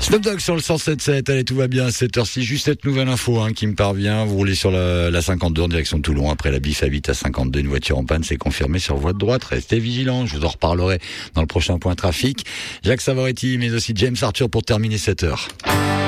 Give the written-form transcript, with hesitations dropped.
Snoop Dogg sur le 107.7, allez, tout va bien à cette heure-ci. Juste cette nouvelle info qui me parvient. Vous roulez sur la 52 en direction de Toulon. Après la bif à 8 à 52, une voiture en panne, c'est confirmé sur voie de droite. Restez vigilants, je vous en reparlerai dans le prochain point trafic. Jacques Savoretti, mais aussi James Arthur pour terminer cette heure.